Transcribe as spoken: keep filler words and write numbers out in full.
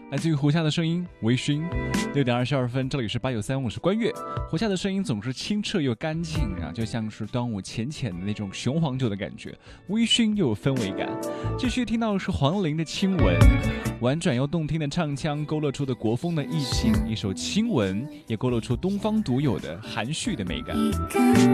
来自于胡夏的声音，微醺。六点二十二分，这里是八九三，我是关悦。胡夏的声音总是清澈又干净啊，就像是端午浅浅的那种雄黄酒的感觉，微醺又有氛围感。继续听到的是黄龄的《亲吻》，婉转又动听的唱腔勾勒出的国风的意境，一首《亲吻》也勾勒出东方独有的含蓄的美感。